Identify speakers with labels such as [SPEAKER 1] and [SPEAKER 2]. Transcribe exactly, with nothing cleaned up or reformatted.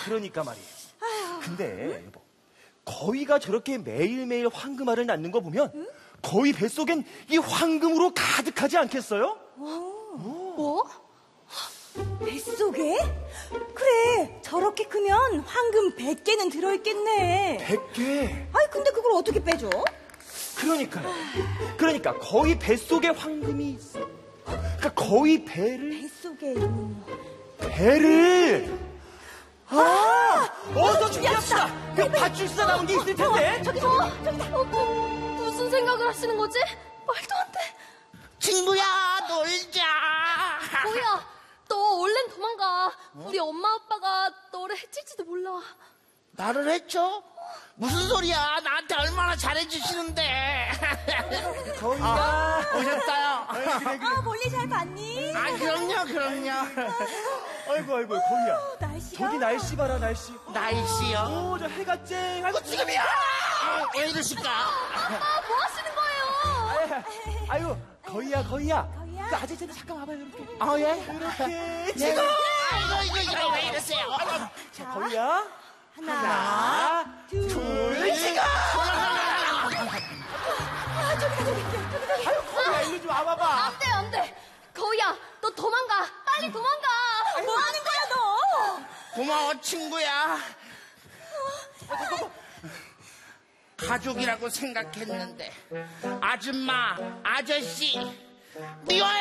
[SPEAKER 1] 그러니까 말이에요. 근데 여보, 거위가 저렇게 매일매일 황금알을 낳는 거 보면 응? 거위 뱃속엔 이 황금으로 가득하지 않겠어요?
[SPEAKER 2] 뭐? 뱃속에? 그래, 저렇게 크면 황금 백 개는 들어있겠네.
[SPEAKER 1] 백 개?
[SPEAKER 2] 아니, 근데 그걸 어떻게 빼줘?
[SPEAKER 1] 그러니까요. 그러니까 거위 뱃속에 황금이 있어. 그러니까 거위 배를
[SPEAKER 2] 뱃속에 있는
[SPEAKER 1] 배를 아, 아 어서 준비합시다. 그 밧줄사 나온 게 있을 텐데.
[SPEAKER 2] 어, 저기서 어, 저기다. 어,
[SPEAKER 3] 뭐, 무슨 생각을 하시는 거지? 말도 안 돼.
[SPEAKER 4] 친구야, 놀자.
[SPEAKER 3] 거위야, 너 얼른 도망가. 어? 우리 엄마 아빠가 너를 해칠지도 몰라.
[SPEAKER 4] 나를 해쳐? 무슨 소리야? 나한테 얼마나 잘해주시는데.
[SPEAKER 1] 거위야.
[SPEAKER 4] 아, 오셨어요?
[SPEAKER 1] 그래, 그래.
[SPEAKER 2] 아, 멀리 잘 봤니?
[SPEAKER 4] 아, 그럼요, 그럼요.
[SPEAKER 1] 아이고, 아이고, 거위야.
[SPEAKER 2] 어, 날씨가.
[SPEAKER 1] 저기 날씨 봐라, 날씨.
[SPEAKER 4] 날씨요?
[SPEAKER 1] 오, 저 해가 쨍. 아이고, 지금이야.
[SPEAKER 4] 왜 이러실까?
[SPEAKER 3] 아빠, 뭐 하시는 거예요?
[SPEAKER 1] 아이고, 거위야, 거위야.
[SPEAKER 2] 거위야?
[SPEAKER 1] 그 아저씨한테 잠깐 와봐요, 이렇게.
[SPEAKER 4] 어, 예?
[SPEAKER 1] 이렇게.
[SPEAKER 4] 지금! 아이고, 이거, 이거 왜 이러세요?
[SPEAKER 1] 자, 거위야.
[SPEAKER 2] 하나,
[SPEAKER 1] 하나,
[SPEAKER 2] 둘,
[SPEAKER 1] 둘, 지금!
[SPEAKER 2] 아, 저기다, 저기, 저기다, 저기.
[SPEAKER 1] 아유, 거위야, 일로 좀 와봐봐.
[SPEAKER 3] 안 돼, 안 돼. 거위야, 너 도망가. 빨리 도망가.
[SPEAKER 2] 뭐 하는 거야, 너?
[SPEAKER 4] 고마워, 친구야. 가족이라고 생각했는데 아줌마, 아저씨 미워요.